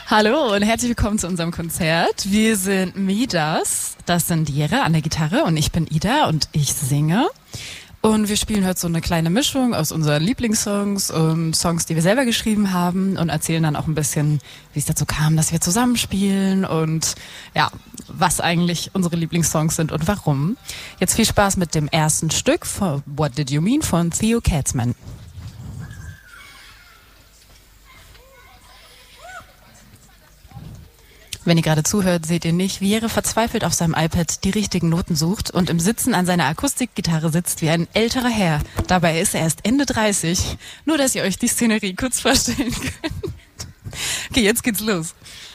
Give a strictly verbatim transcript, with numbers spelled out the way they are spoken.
Hallo und herzlich willkommen zu unserem Konzert. Wir sind Midas, das sind Jere an der Gitarre und ich bin Ida und ich singe. Und wir spielen heute so eine kleine Mischung aus unseren Lieblingssongs, ähm, Songs, die wir selber geschrieben haben und erzählen dann auch ein bisschen, wie es dazu kam, dass wir zusammenspielen und ja, was eigentlich unsere Lieblingssongs sind und warum. Jetzt viel Spaß mit dem ersten Stück von What Did You Mean von Theo Katzman. Wenn ihr gerade zuhört, seht ihr nicht, wie Jere verzweifelt auf seinem iPad die richtigen Noten sucht und im Sitzen an seiner Akustikgitarre sitzt wie ein älterer Herr. Dabei ist er erst Ende dreißig. Nur, dass ihr euch die Szenerie kurz vorstellen könnt. Okay, jetzt geht's los.